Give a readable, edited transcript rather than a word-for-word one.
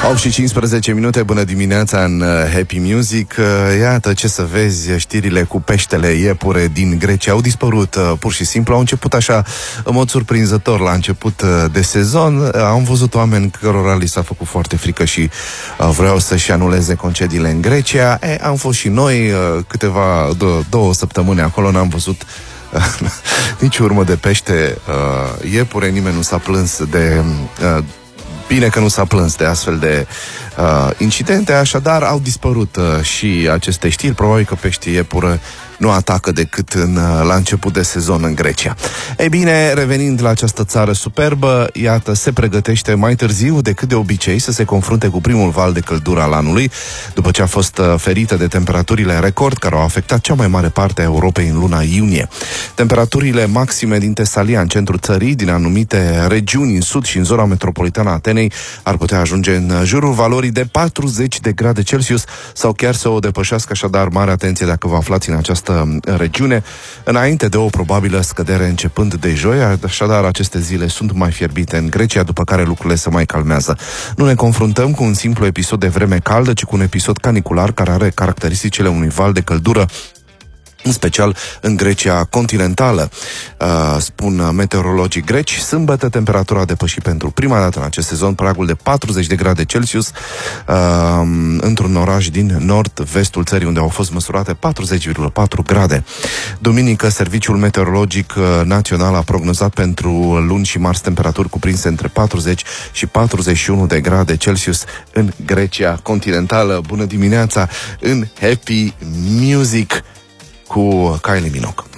8 și 15 minute, bună dimineața în Happy Music. Iată ce să vezi, știrile cu peștele iepure din Grecia au dispărut pur și simplu. Au început așa în mod surprinzător la început de sezon. Am văzut oameni cărora li s-a făcut foarte frică și vreau să-și anuleze concediile în Grecia. Am fost și noi două săptămâni acolo, n-am văzut nici urmă de pește iepure, nimeni nu s-a plâns de... Bine că nu s-a plâns de astfel de incidente, așadar au dispărut și aceste știri. Probabil că peștii iepură nu atacă decât la început de sezon în Grecia. Ei bine, revenind la această țară superbă, iată, se pregătește mai târziu decât de obicei să se confrunte cu primul val de căldură al anului, după ce a fost ferită de temperaturile record care au afectat cea mai mare parte a Europei în luna iunie. Temperaturile maxime din Tesalia, în centrul țării, din anumite regiuni în sud și în zona metropolitană a Atenei, ar putea ajunge în jurul valorii de 40 de grade Celsius sau chiar să o depășească, așadar mare atenție dacă vă aflați în această regiune, înainte de o probabilă scădere începând de joi, așadar aceste zile sunt mai fierbite în Grecia, după care lucrurile se mai calmează. Nu ne confruntăm cu un simplu episod de vreme caldă, ci cu un episod canicular care are caracteristicile unui val de căldură, în special în Grecia continentală, spun meteorologii greci. Sâmbătă temperatura a depășit pentru prima dată în acest sezon pragul de 40 de grade Celsius într-un oraș din nord-vestul țării, unde au fost măsurate 40,4 grade. Duminică, Serviciul Meteorologic Național a prognozat pentru luni și marți temperaturi cuprinse între 40 și 41 de grade Celsius în Grecia continentală. Bună dimineața în Happy Music cu Kylie Minogue.